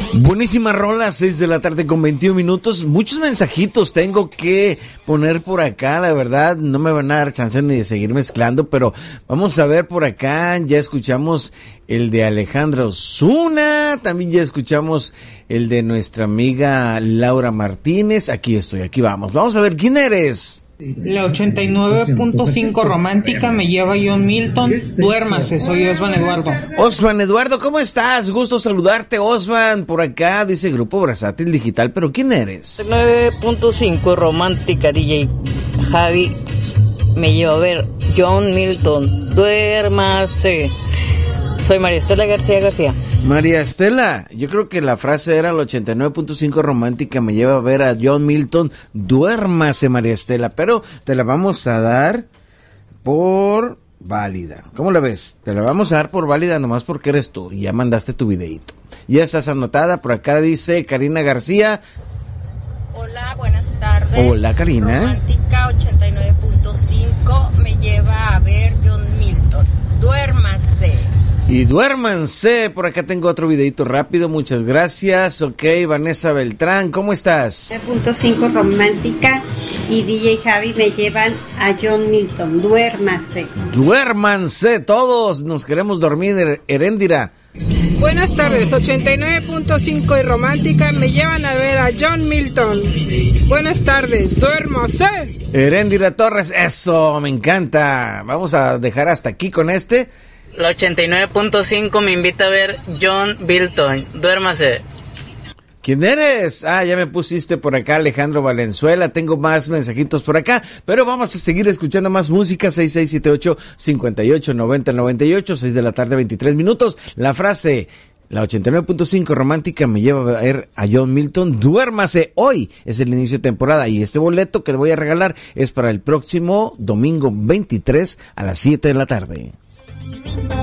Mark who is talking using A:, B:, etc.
A: Buenísima rola, 6 de la tarde con 21 minutos. Muchos mensajitos tengo que poner por acá, la verdad, no me van a dar chance ni de seguir mezclando, pero vamos a ver por acá. Ya escuchamos el de Alejandra Osuna, también ya escuchamos el de nuestra amiga Laura Martínez. Aquí estoy, aquí vamos. Vamos a ver, ¿quién eres?
B: La 89.5 romántica me lleva John Milton. Duérmase, soy Osvan Eduardo.
A: Osvan Eduardo, ¿cómo estás? Gusto saludarte, Osvan. Por acá dice Grupo Versátil Digital, pero ¿quién eres?
C: 9.5 romántica DJ Javi me lleva a ver John Milton. Duérmase. Soy María Estela García.
A: María Estela, yo creo que la frase era el 89.5 romántica me lleva a ver a John Milton. Duérmase, María Estela, pero te la vamos a dar por válida. ¿Cómo la ves? Te la vamos a dar por válida nomás porque eres tú y ya mandaste tu videíto. Ya estás anotada, por acá dice Karina García.
D: Hola, buenas tardes.
A: Hola, Karina.
D: Romántica 89.5 me lleva a ver John Milton. Duérmase.
A: Y duérmanse, por acá tengo otro videito rápido, muchas gracias. Ok, Vanessa Beltrán, ¿cómo estás?
E: 9.5 romántica y DJ Javi me llevan a John Milton. Duérmase.
A: Duérmanse, todos nos queremos dormir, Heréndira.
F: Buenas tardes, 89.5 y romántica me llevan a ver a John Milton. Buenas tardes, duérmase.
A: Heréndira Torres, eso, me encanta. Vamos a dejar hasta aquí con este.
C: La 89.5 me invita a ver John Milton. Duérmase.
A: ¿Quién eres? Ah, ya me pusiste por acá Alejandro Valenzuela. Tengo más mensajitos por acá, pero vamos a seguir escuchando más música. 6678-589098, 6 de la tarde, 23 minutos. La frase, la 89.5 romántica me lleva a ver a John Milton. Duérmase. Hoy es el inicio de temporada y este boleto que te voy a regalar es para el próximo domingo 23 a las 7 de la tarde.